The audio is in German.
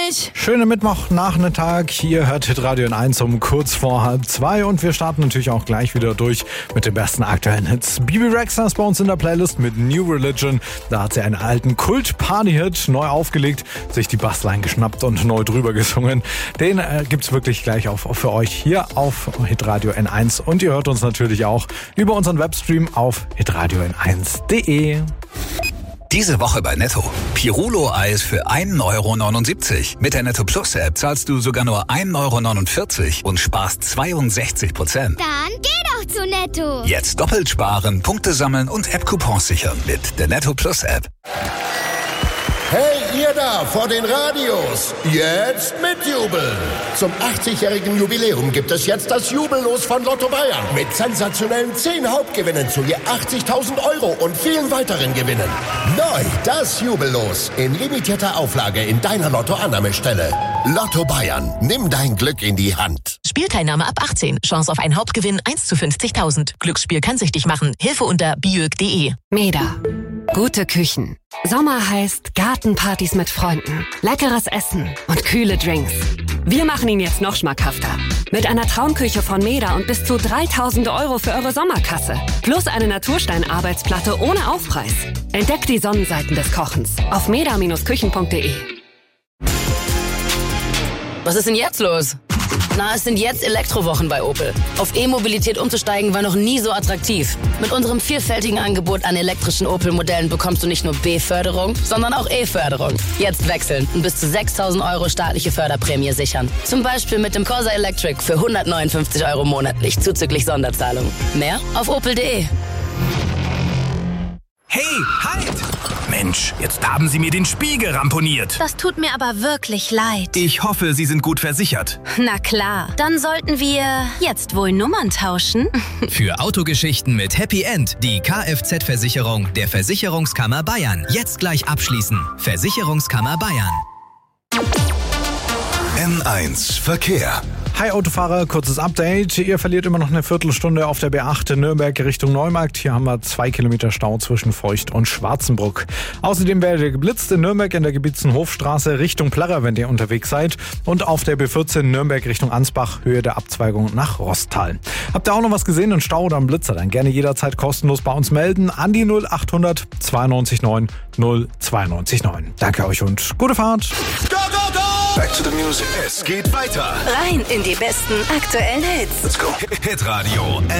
nicht. Schönen Mittwochnachmittag. Hier hört Hitradio N1 um kurz vor 1:30 und wir starten natürlich auch gleich wieder durch mit den besten aktuellen Hits. Bibi Rexha ist bei uns in der Playlist mit New Religion. Da hat sie einen alten Kult-Party-Hit neu aufgelegt, sich die Bassline geschnappt und neu drüber gesungen. Den gibt's wirklich gleich auch für euch hier auf Hitradio N1 und ihr hört uns natürlich auch über unseren Webstream auf hitradio-n1.de. Diese Woche bei Netto. Pirulo-Eis für 1,79 €. Mit der Netto Plus App zahlst du sogar nur 1,49 € und sparst 62%. Dann geh doch zu Netto. Jetzt doppelt sparen, Punkte sammeln und App-Coupons sichern mit der Netto Plus App. Hey, ihr da vor den Radios, jetzt mitjubeln! Zum 80-jährigen Jubiläum gibt es jetzt das Jubellos von Lotto Bayern mit sensationellen 10 Hauptgewinnen zu je 80.000 € und vielen weiteren Gewinnen. Neu das Jubellos in limitierter Auflage in deiner Lotto-Annahmestelle. Lotto Bayern, nimm dein Glück in die Hand. Spielteilnahme ab 18. Chance auf einen Hauptgewinn 1 zu 50.000. Glücksspiel kann süchtig machen. Hilfe unter biög.de. Meda. Gute Küchen. Sommer heißt Gartenpartys mit Freunden, leckeres Essen und kühle Drinks. Wir machen ihn jetzt noch schmackhafter. Mit einer Traumküche von Meda und bis zu 3.000 € für eure Sommerkasse. Plus eine Naturstein-Arbeitsplatte ohne Aufpreis. Entdeckt die Sonnenseiten des Kochens auf meda-küchen.de. Was ist denn jetzt los? Na, es sind jetzt Elektrowochen bei Opel. Auf E-Mobilität umzusteigen war noch nie so attraktiv. Mit unserem vielfältigen Angebot an elektrischen Opel-Modellen bekommst du nicht nur B-Förderung, sondern auch E-Förderung. Jetzt wechseln und bis zu 6.000 € staatliche Förderprämie sichern. Zum Beispiel mit dem Corsa Electric für 159 € monatlich, zuzüglich Sonderzahlung. Mehr auf opel.de. Hey, halt! Mensch, jetzt haben Sie mir den Spiegel ramponiert. Das tut mir aber wirklich leid. Ich hoffe, Sie sind gut versichert. Na klar, dann sollten wir jetzt wohl Nummern tauschen. Für Autogeschichten mit Happy End die Kfz-Versicherung der Versicherungskammer Bayern. Jetzt gleich abschließen. Versicherungskammer Bayern. N1 Verkehr. Hi Autofahrer, kurzes Update. Ihr verliert immer noch eine Viertelstunde auf der B8 in Nürnberg Richtung Neumarkt. Hier haben wir 2 Kilometer Stau zwischen Feucht und Schwarzenbruck. Außerdem werdet ihr geblitzt in Nürnberg in der Gebietzenhofstraße Richtung Plärrer, wenn ihr unterwegs seid. Und auf der B14 Nürnberg Richtung Ansbach, Höhe der Abzweigung nach Rosttal. Habt ihr auch noch was gesehen, einen Stau oder einen Blitzer? Dann gerne jederzeit kostenlos bei uns melden an die 0800 92 9 092 9. Danke euch und gute Fahrt. Go, go, go! Back to the music. Es geht weiter. Rein in die besten aktuellen Hits. Let's go. Hitradio